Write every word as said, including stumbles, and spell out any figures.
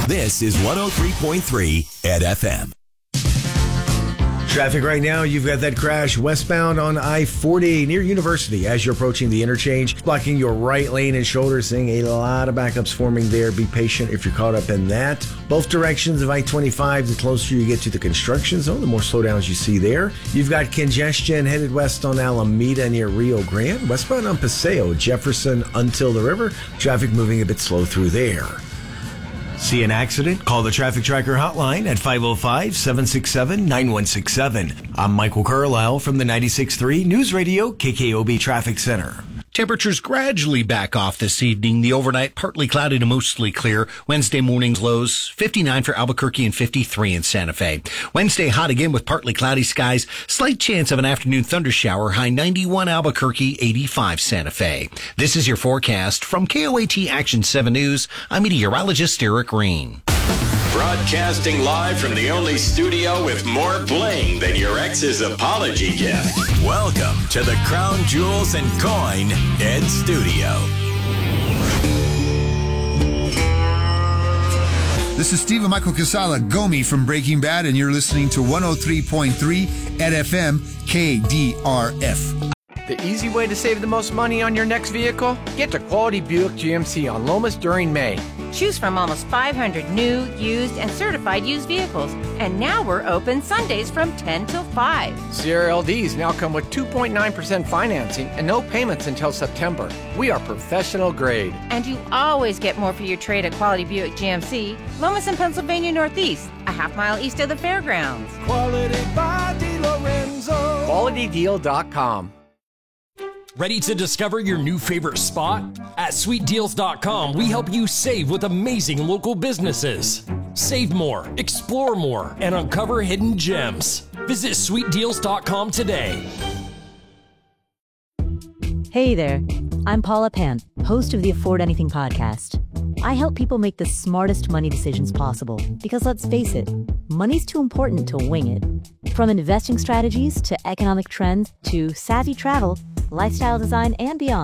This is one oh three point three at F M. Traffic right now, you've got that crash westbound on I forty near University as you're approaching the interchange, blocking your right lane and shoulder, seeing a lot of backups forming there. Be patient if you're caught up in that. Both directions of I twenty-five, the closer you get to the construction zone, the more slowdowns you see there. You've got congestion headed west on Alameda near Rio Grande, westbound on Paseo, Jefferson until the river. Traffic moving a bit slow through there. See an accident? Call the Traffic Tracker hotline at five oh five, seven six seven, nine one six seven. I'm Michael Carlisle from the ninety-six point three News Radio K K O B Traffic Center. Temperatures gradually back off this evening. The overnight partly cloudy to mostly clear. Wednesday morning's lows fifty-nine for Albuquerque and fifty-three in Santa Fe. Wednesday hot again with partly cloudy skies. Slight chance of an afternoon thunder shower. High ninety-one Albuquerque, eighty-five Santa Fe. This is your forecast from K O A T Action seven News. I'm meteorologist Eric Green. Broadcasting live from the only studio with more bling than your ex's apology gift. Welcome to the Crown Jewels and Coin Ed Studio. This is Stephen Michael Casala, Gomi from Breaking Bad, and you're listening to one oh three point three at F M K D R F. The easy way to save the most money on your next vehicle? Get to Quality Buick G M C on Lomas during May. Choose from almost five hundred new, used, and certified used vehicles. And now we're open Sundays from ten till five. Sierra L Ds now come with two point nine percent financing and no payments until September. We are professional grade. And you always get more for your trade at Quality Buick G M C, Lomas and Pennsylvania Northeast, a half mile east of the fairgrounds. Quality by DiLorenzo. Quality Deal dot com. Ready to discover your new favorite spot? At sweet deals dot com, we help you save with amazing local businesses. Save more, explore more, and uncover hidden gems. Visit sweet deals dot com today. Hey there, I'm Paula Pan, host of the Afford Anything podcast. I help people make the smartest money decisions possible because let's face it, money's too important to wing it. From investing strategies to economic trends to savvy travel, lifestyle design, and beyond.